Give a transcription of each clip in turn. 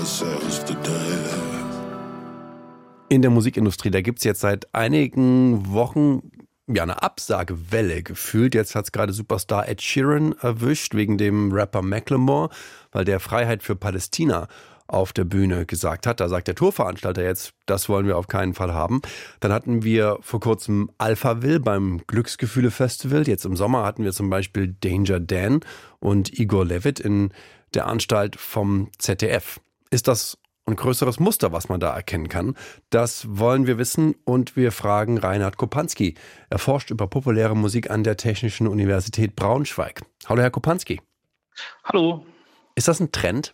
In der Musikindustrie, da gibt es jetzt seit einigen Wochen ja eine Absagewelle gefühlt. Jetzt hat es gerade Superstar Ed Sheeran erwischt, wegen dem Rapper Macklemore, weil der Freiheit für Palästina auf der Bühne gesagt hat. Da sagt der Tourveranstalter jetzt, das wollen wir auf keinen Fall haben. Dann hatten wir vor kurzem Alphaville beim Glücksgefühle-Festival. Jetzt im Sommer hatten wir zum Beispiel Danger Dan und Igor Levit in der Anstalt vom ZDF. Ist das ein größeres Muster, was man da erkennen kann? Das wollen wir wissen und wir fragen Reinhard Kopanski. Er forscht über populäre Musik an der Technischen Universität Braunschweig. Hallo, Herr Kopanski. Hallo. Ist das ein Trend?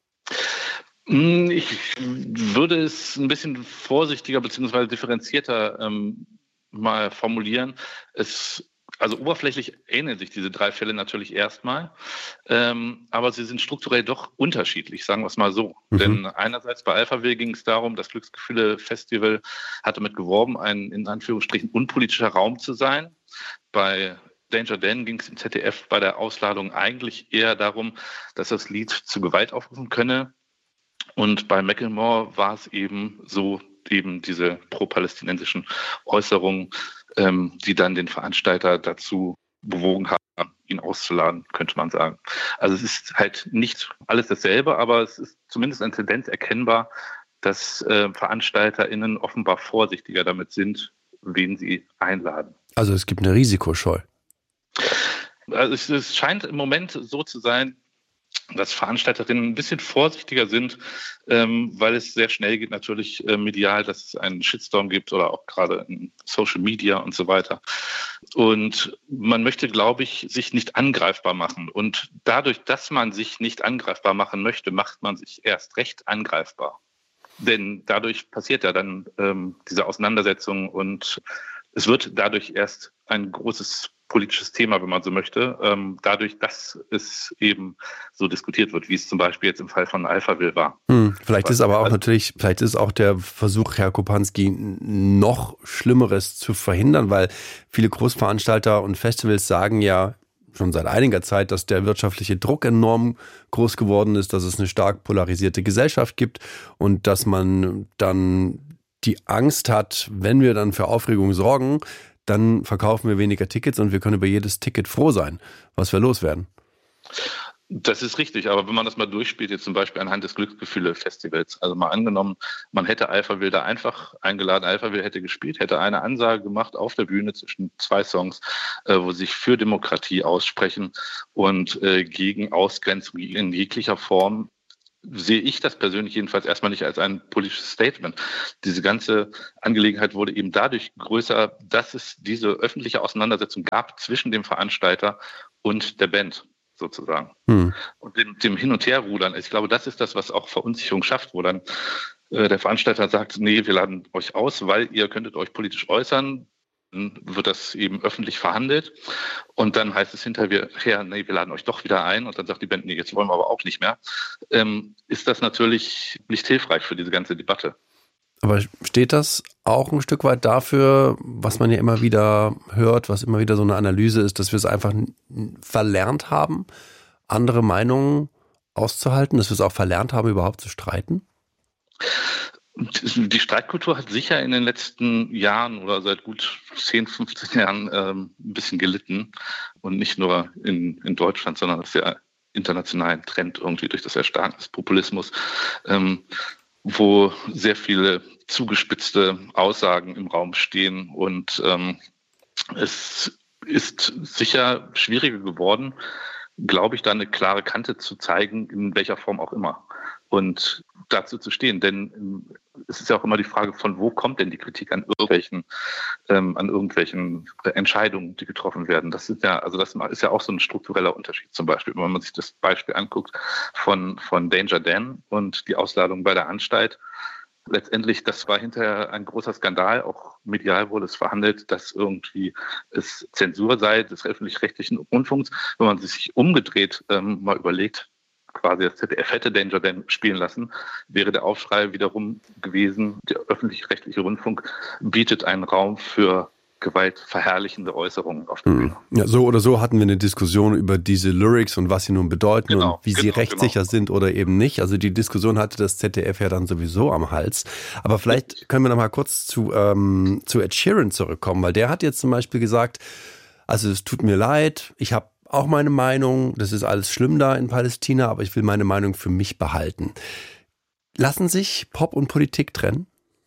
Ich würde es ein bisschen vorsichtiger bzw. differenzierter mal formulieren. Also oberflächlich ähneln sich diese drei Fälle natürlich erstmal, aber sie sind strukturell doch unterschiedlich, sagen wir es mal so. Denn einerseits bei Alphaville ging es darum, das Glücksgefühle-Festival hat damit geworben, ein in Anführungsstrichen unpolitischer Raum zu sein. Bei Danger Dan ging es im ZDF bei der Ausladung eigentlich eher darum, dass das Lied zu Gewalt aufrufen könne. Und bei Macklemore war es eben so, eben diese pro-palästinensischen Äußerungen, die dann den Veranstalter dazu bewogen haben, ihn auszuladen, könnte man sagen. Also es ist halt nicht alles dasselbe, aber es ist zumindest eine Tendenz erkennbar, dass VeranstalterInnen offenbar vorsichtiger damit sind, wen sie einladen. Also es gibt eine Risikoscheu. Also es scheint im Moment so zu sein, dass Veranstalterinnen ein bisschen vorsichtiger sind, weil es sehr schnell geht natürlich medial, dass es einen Shitstorm gibt oder auch gerade in Social Media und so weiter. Und man möchte, glaube ich, sich nicht angreifbar machen. Und dadurch, dass man sich nicht angreifbar machen möchte, macht man sich erst recht angreifbar. Denn dadurch passiert ja dann diese Auseinandersetzung und es wird dadurch erst ein großes politisches Thema, wenn man so möchte, dadurch, dass es eben so diskutiert wird, wie es zum Beispiel jetzt im Fall von Alphaville war. Vielleicht ist aber auch natürlich, vielleicht ist auch der Versuch, Herr Kopanski, noch Schlimmeres zu verhindern, weil viele Großveranstalter und Festivals sagen ja schon seit einiger Zeit, dass der wirtschaftliche Druck enorm groß geworden ist, dass es eine stark polarisierte Gesellschaft gibt und dass man dann die Angst hat, wenn wir dann für Aufregung sorgen, dann verkaufen wir weniger Tickets und wir können über jedes Ticket froh sein, was wir loswerden. Das ist richtig, aber wenn man das mal durchspielt, jetzt zum Beispiel anhand des Glücksgefühle-Festivals, also mal angenommen, man hätte Alphaville da einfach eingeladen, Alphaville hätte gespielt, hätte eine Ansage gemacht auf der Bühne zwischen zwei Songs, wo sie sich für Demokratie aussprechen und gegen Ausgrenzung in jeglicher Form, sehe ich das persönlich jedenfalls erstmal nicht als ein politisches Statement. Diese ganze Angelegenheit wurde eben dadurch größer, dass es diese öffentliche Auseinandersetzung gab zwischen dem Veranstalter und der Band sozusagen. Und dem Hin- und Herrudern. Ich glaube, das ist das, was auch Verunsicherung schafft, wo dann der Veranstalter sagt, nee, wir laden euch aus, weil ihr könntet euch politisch äußern. Dann wird das eben öffentlich verhandelt und dann heißt es hinterher, nee, wir laden euch doch wieder ein und dann sagt die Band, nee, jetzt wollen wir aber auch nicht mehr. Ist das natürlich nicht hilfreich für diese ganze Debatte. Aber steht das auch ein Stück weit dafür, was man ja immer wieder hört, was immer wieder so eine Analyse ist, dass wir es einfach verlernt haben, andere Meinungen auszuhalten, dass wir es auch verlernt haben, überhaupt zu streiten? Die Streitkultur hat sicher in den letzten Jahren oder seit gut 10, 15 Jahren ein bisschen gelitten. Und nicht nur in Deutschland, sondern das ist ja international ein Trend irgendwie durch das Erstarken des Populismus, wo sehr viele zugespitzte Aussagen im Raum stehen. Und es ist sicher schwieriger geworden, glaube ich, da eine klare Kante zu zeigen, in welcher Form auch immer. Und dazu zu stehen, denn es ist ja auch immer die Frage, von wo kommt denn die Kritik an irgendwelchen Entscheidungen, die getroffen werden. Das ist ja auch so ein struktureller Unterschied. Zum Beispiel, wenn man sich das Beispiel anguckt von Danger Dan und die Ausladung bei der Anstalt. Letztendlich, das war hinterher ein großer Skandal, auch medial wurde es verhandelt, dass irgendwie es Zensur sei des öffentlich-rechtlichen Rundfunks. Wenn man sich umgedreht mal überlegt, quasi das ZDF hätte Danger Dan spielen lassen, wäre der Aufschrei wiederum gewesen, der öffentlich-rechtliche Rundfunk bietet einen Raum für gewaltverherrlichende Äußerungen auf der Bühne. Ja, so oder so hatten wir eine Diskussion über diese Lyrics und was sie nun bedeuten und wie sie rechtssicher sind oder eben nicht. Also die Diskussion hatte das ZDF ja dann sowieso am Hals. Aber vielleicht können wir noch mal kurz zu Ed Sheeran zurückkommen, weil der hat jetzt zum Beispiel gesagt, also es tut mir leid, ich habe auch meine Meinung, das ist alles schlimm da in Palästina, aber ich will meine Meinung für mich behalten. Lassen sich Pop und Politik trennen?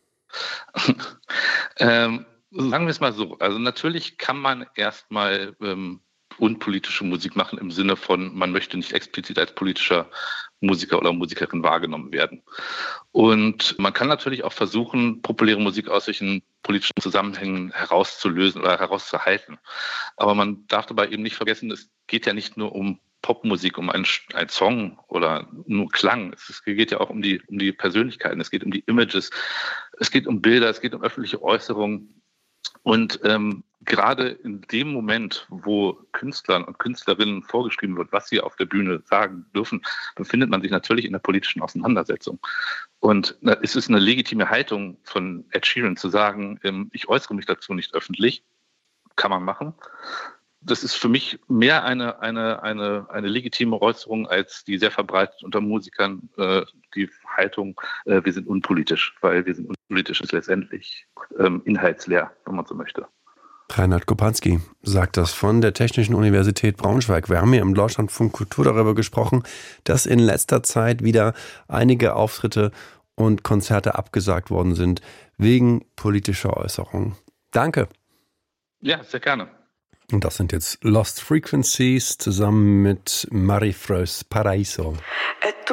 Sagen wir es mal so, also natürlich kann man erstmal unpolitische Musik machen im Sinne von, man möchte nicht explizit als politischer Musiker oder Musikerin wahrgenommen werden. Und man kann natürlich auch versuchen, populäre Musik aus solchen politischen Zusammenhängen herauszulösen oder herauszuhalten. Aber man darf dabei eben nicht vergessen, es geht ja nicht nur um Popmusik, um einen Song oder nur Klang. Es geht ja auch um die Persönlichkeiten, es geht um die Images, es geht um Bilder, es geht um öffentliche Äußerungen. Und gerade in dem Moment, wo Künstlern und Künstlerinnen vorgeschrieben wird, was sie auf der Bühne sagen dürfen, befindet man sich natürlich in der politischen Auseinandersetzung. Und es ist eine legitime Haltung von Ed Sheeran zu sagen, ich äußere mich dazu nicht öffentlich, kann man machen. Das ist für mich mehr eine legitime Äußerung als die sehr verbreitet unter Musikern die Haltung, wir sind unpolitisch, weil wir sind unpolitisch ist letztendlich inhaltsleer, wenn man so möchte. Reinhard Kopanski sagt das von der Technischen Universität Braunschweig. Wir haben hier im Deutschlandfunk Kultur darüber gesprochen, dass in letzter Zeit wieder einige Auftritte und Konzerte abgesagt worden sind wegen politischer Äußerungen. Danke. Ja, sehr gerne. Und das sind jetzt Lost Frequencies zusammen mit Marie Freus Paraíso.